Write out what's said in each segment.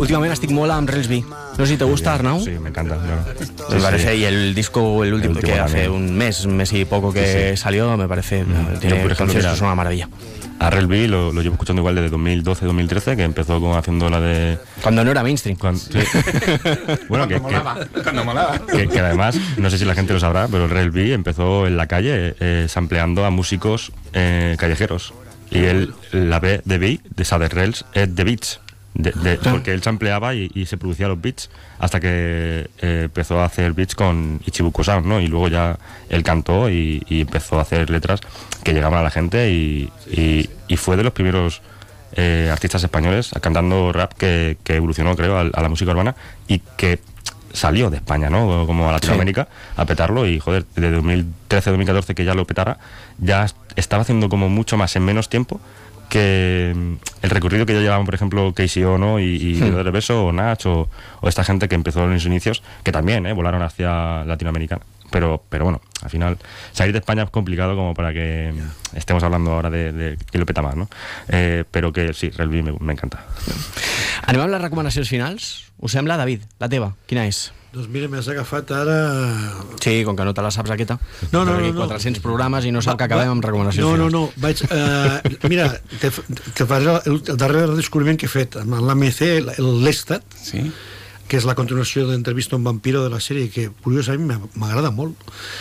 últimament estic molt amb Relsby. No sé si te gusta, Arnau. Sí, me encanta. Me parece, y el disco, el último que hace un mes y poco que salió, me parece, tiene conciertos, es una maravilla. A Relsby lo llevo escuchando igual desde 2012-2013, que empezó haciendo la de... Cuando no era mainstream. Sí. Bueno, Cuando molaba. Que además, no sé si la gente lo sabrá, pero el Relsby empezó en la calle sampleando a músicos callejeros. Y la B de beat, de esa de Rels, es de beats. Porque él sampleaba y se producía los beats hasta que empezó a hacer beats con Ichibuko Sound, ¿no? Y luego ya él cantó y empezó a hacer letras que llegaban a la gente y fue de los primeros artistas españoles cantando rap que evolucionó, creo, a la música urbana y que salió de España, ¿no? Como a Latinoamérica, a petarlo, y joder, desde 2013-2014 que ya lo petara, ya estaba haciendo como mucho más en menos tiempo que el recorrido que ya llevaban, por ejemplo, KCO, ¿no? y de Reverso o Nach o esta gente que empezó en sus inicios, que también volaron hacia Latinoamérica. Pero bueno, al final salir de España es complicado como para que estemos hablando ahora de que lo peta más, ¿no? Però que sí, Relsby me encanta. Anem amb les recomanacions finals. Us sembla, David? La teva, quina és? Doncs mira, m'has agafat ara... Sí, com que no te la saps aquesta. No. 400 programes i no sap que acabem amb recomanacions finals. No. Mira, te faré el darrer descobriment que he fet amb l'AMC, l'Estat, Sí. que és la continuació d'Entrevista a un vampiro de la sèrie, que curiosament m'agrada molt,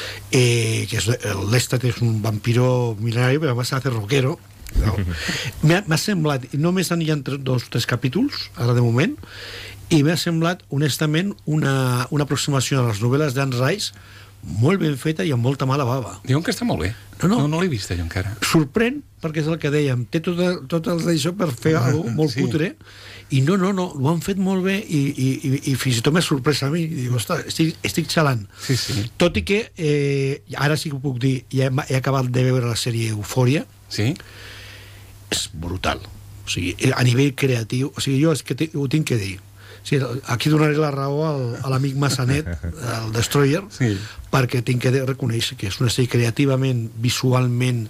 que l'Estat és un vampiro mil·lenari, però a més hace rockero. No. M'ha semblat, només n'hi ha 2 o 3 capítols ara de moment, i m'ha semblat honestament una aproximació a les novel·les d'Anne Rice molt ben feta i amb molta mala bava. Diuen que està molt bé. No l'he vist jo encara. Sorprèn, perquè és el que dèiem, té tot el d'això per fer alguna cosa molt cutre, i no, ho han fet molt bé i fins i tot m'ha sorprès a mi. Dic, ostres, estic xalant. Sí. Tot i que ara sí que ho puc dir, ja he acabat de veure la sèrie Eufòria. Sí? És brutal. O sigui, a nivell creatiu, o sigui, jo és que ho tinc que dir. Sí, aquí donaré la raó a l'amic Massanet, el Destroyer, sí, perquè tinc que reconèixer que és una sèrie creativament, visualment,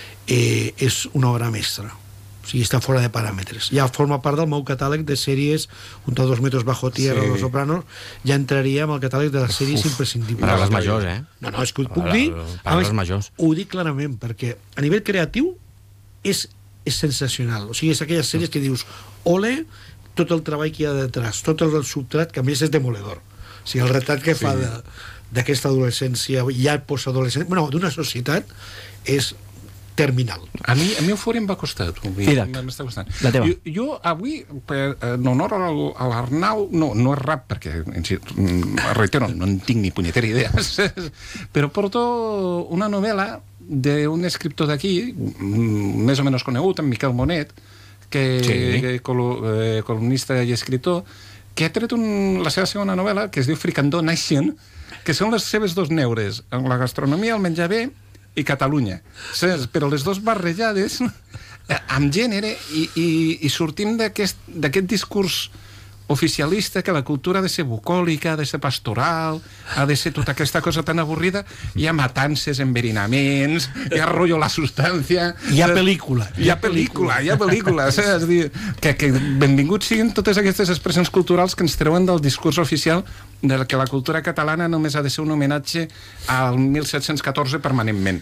és una obra mestra. O sigui, està fora de paràmetres. Ja forma part del meu catàleg de sèries junto a 2 metros bajo tierra, sí, Los Sopranos, ja entraria en el catàleg de les sèries imprescindibles. Paraules majors, No, és que ho puc dir. Paraules majors. Ho dic clarament, perquè a nivell creatiu és sensacional. O sigui, és aquelles sèries que dius, ole, tot el treball que hi ha detrás, tot el subtrat, que a més és demoledor. O sigui, el retrat que fa d'aquesta adolescència, ja postadolescència, bueno, d'una societat, és terminal. A mi Eufòria em va costar. M'està costant. La teva. Jo avui, en honor a l'Arnau, no és rap, perquè, reitero, no en tinc ni punyetera idea, però porto una novel·la d'un escriptor d'aquí, més o menys conegut, en Miquel Monet, que columnista i escriptor, que ha tret la seva segona novel·la, que es diu Fricandó Nation, que són les seves 2 neures, en la gastronomia, el menjar bé i Catalunya. Però les 2 barrejades amb gènere i sortim d'aquest discurs oficialista, que la cultura ha de ser bucòlica, ha de ser pastoral, ha de ser tota aquesta cosa tan avorrida. Hi ha matances, enverinaments, hi ha rotllo la substància... Hi ha pel·lícula. Hi ha pel·lícula. És dir, que benvinguts siguin totes aquestes expressions culturals que ens treuen del discurs oficial de que la cultura catalana només ha de ser un homenatge al 1714 permanentment.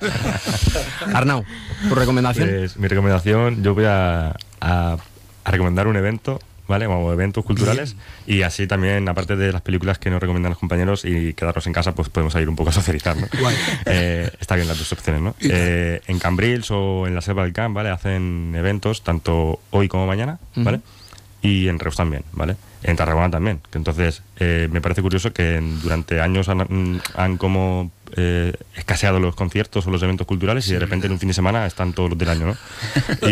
Arnau, ¿tu recomendación? Pues, mi recomendación, yo voy a recomendar un evento, ¿vale? Como eventos culturales. Bien. Y así también, aparte de las películas que nos recomiendan los compañeros y quedarnos en casa, pues podemos ir un poco a socializar, ¿no? Está bien las 2 opciones, ¿no? En Cambrils o en la Selva del Camp, ¿vale? Hacen eventos tanto hoy como mañana, ¿vale? Y en Reus también, ¿vale? En Tarragona también. Que entonces, me parece curioso que durante años han como escaseado los conciertos o los eventos culturales y de repente en un fin de semana están todos los del año, ¿no?